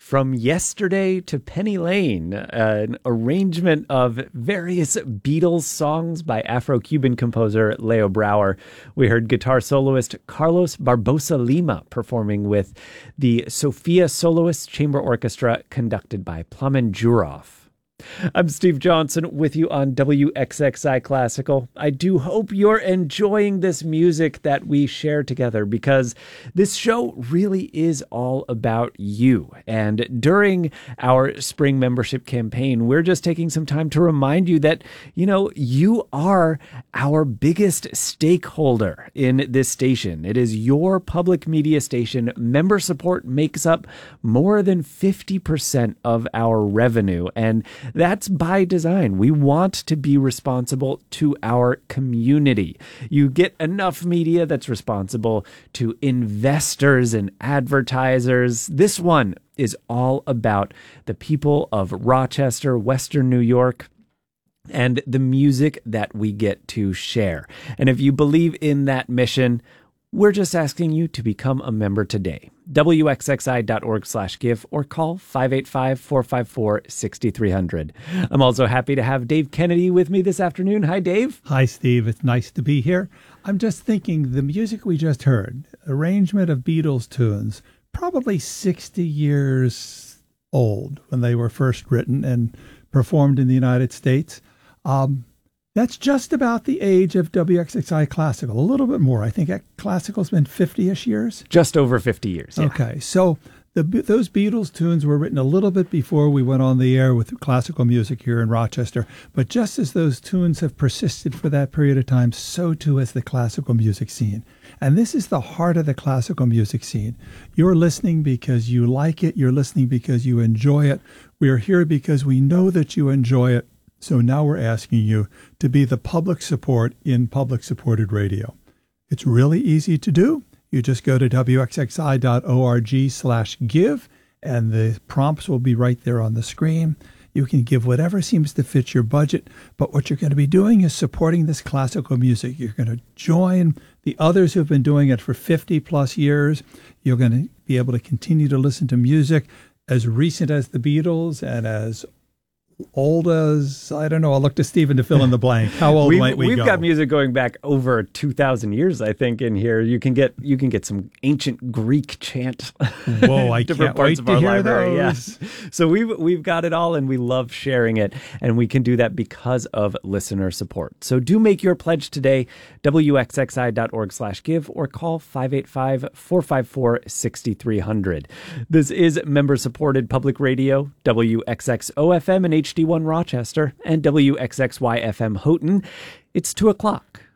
From Yesterday to Penny Lane, an arrangement of various Beatles songs by Afro-Cuban composer Leo Brouwer. We heard guitar soloist Carlos Barbosa Lima performing with the Sophia Soloist Chamber Orchestra conducted by Plamen Jurov. I'm Steve Johnson with you on WXXI Classical. I do hope you're enjoying this music that we share together because this show really is all about you. And during our spring membership campaign, we're just taking some time to remind you that, you are our biggest stakeholder in this station. It is your public media station. Member support makes up more than 50% of our revenue. And that's by design. We want to be responsible to our community. You get enough media that's responsible to investors and advertisers. This one is all about the people of Rochester, Western New York, and the music that we get to share. And if you believe in that mission, we're just asking you to become a member today. WXXI.org/give or call 585-454-6300. I'm also happy to have Dave Kennedy with me this afternoon. Hi, Dave. Hi, Steve. It's nice to be here. I'm just thinking the music we just heard, arrangement of Beatles tunes, probably 60 years old when they were first written and performed in the United States. That's just about the age of WXXI Classical, a little bit more. I think Classical's been 50-ish years. Just over 50 years, yeah. Okay, so those Beatles tunes were written a little bit before we went on the air with classical music here in Rochester. But just as those tunes have persisted for that period of time, so too has the classical music scene. And this is the heart of the classical music scene. You're listening because you like it. You're listening because you enjoy it. We're here because we know that you enjoy it. So now we're asking you to be the public support in public-supported radio. It's really easy to do. You just go to wxxi.org/give, and the prompts will be right there on the screen. You can give whatever seems to fit your budget, but what you're going to be doing is supporting this classical music. You're going to join the others who've been doing it for 50-plus years. You're going to be able to continue to listen to music as recent as the Beatles and as old as, I don't know, I'll look to Stephen to fill in the blank. How old might we go? We've got music going back over 2,000 years, I think, in here. You can get some ancient Greek chant. Whoa, I can't wait to hear those. Yes. So we've got it all, and we love sharing it, and we can do that because of listener support. So do make your pledge today, wxxi.org/give, or call 585-454-6300. This is member-supported public radio, WXXO-FM and HD1 Rochester, and WXXY-FM Houghton. It's 2 o'clock.